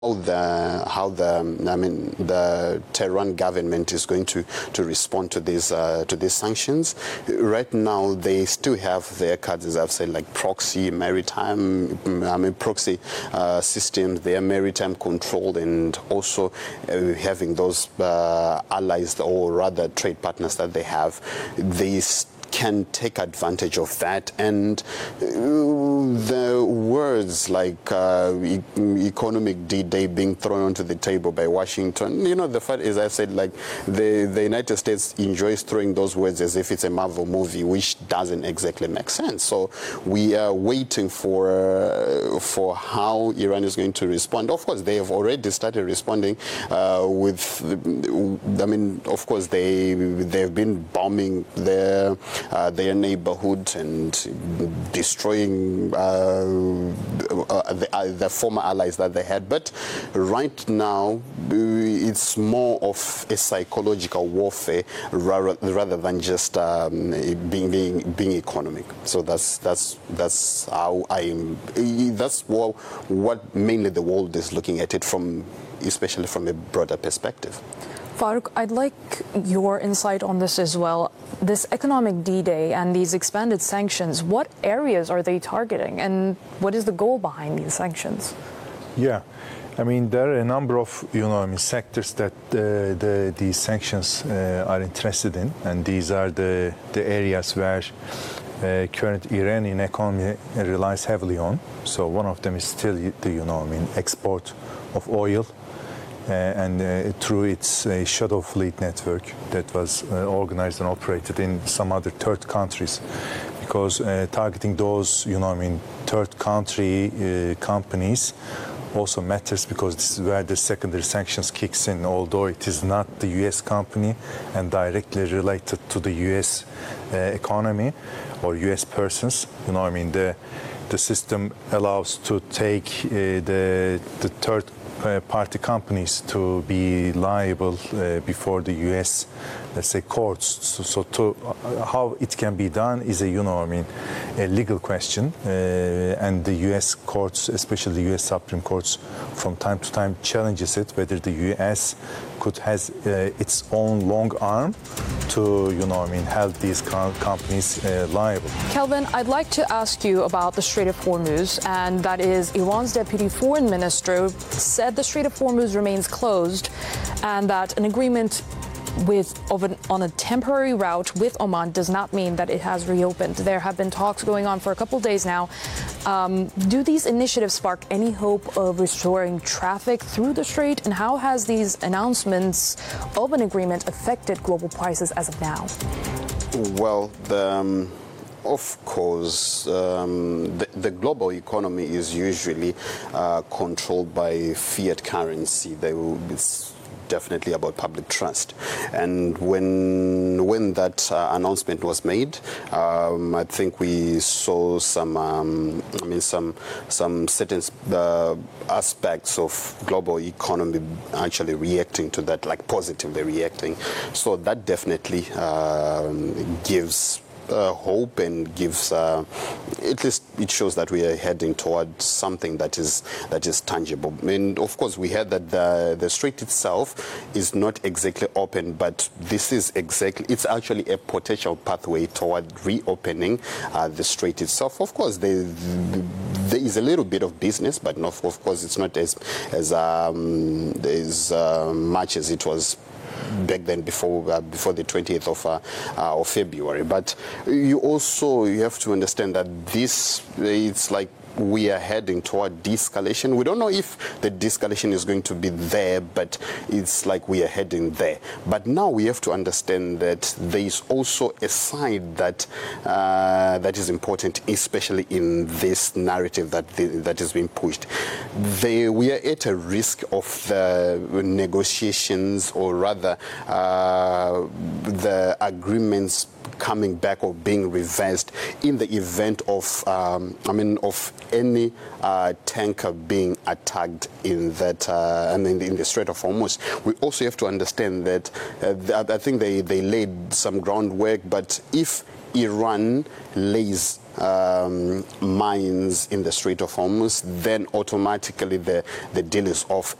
the Tehran government is going to respond to these sanctions. Right now, they still have their cards, as I've said, like proxy systems. They are maritime controlled, and also having those allies, or rather trade partners that they have. They can take advantage of that, and the words like economic D-Day being thrown onto the table by Washington, the fact is, I've said, like the United States enjoys throwing those words as if it's a Marvel movie, which doesn't exactly make sense. So we are waiting for how Iran is going to respond. Of course, they have already started responding of course, they've been bombing their neighborhood and destroying the former allies that they had. But right now, it's more of a psychological warfare rather than just being economic. So that's how that's what mainly the world is looking at it from, especially from a broader perspective. Farouk, I'd like your insight on this as well. This economic D-Day and these expanded sanctions, what areas are they targeting, and what is the goal behind these sanctions? Yeah, there are a number of sectors that these sanctions are interested in, and these are the areas where current Iranian economy relies heavily on. So one of them is still the export of oil. And through its shadow fleet network that was organized and operated in some other third countries, because targeting those, third country companies also matters, because this is where the secondary sanctions kicks in, although it is not the U.S. company and directly related to the U.S. economy or U.S. persons. The system allows to take the third party companies to be liable before the U.S. let's say courts. So how it can be done is a legal question, and the U.S. courts, especially the U.S. Supreme Courts, from time to time challenges it, whether the U.S. has its own long arm to held these companies liable. Kelvin, I'd like to ask you about the Strait of Hormuz, and that is Iran's deputy foreign minister said the Strait of Hormuz remains closed, and that an agreement on a temporary route with Oman does not mean that it has reopened. There have been talks going on for a couple of days now. Do these initiatives spark any hope of restoring traffic through the strait? And how has these announcements of an agreement affected global prices as of now? Well, of course, the global economy is usually controlled by fiat currency. It's definitely about public trust, and when that announcement was made, I think we saw some certain aspects of global economy actually reacting to that, like positively reacting. So that definitely gives hope and gives at least it shows that we are heading towards something that is tangible. And of course, we heard that the strait itself is not exactly open, but this is it's actually a potential pathway toward reopening the strait itself. Of course, there is a little bit of business, but of course, it's not as much as it was back then before the 20th of February. But you have to understand that it's like we are heading toward de-escalation. We don't know if the de-escalation is going to be there, but it's like we are heading there. But now we have to understand that there is also a side that is important, especially in this narrative that is being pushed. We are at a risk of the negotiations, or rather the agreements coming back or being reversed in the event of any tanker being attacked in that in the Strait of Hormuz. We also have to understand that I think they laid some groundwork, but if Iran lays mines in the Strait of Hormuz, then automatically the deal is off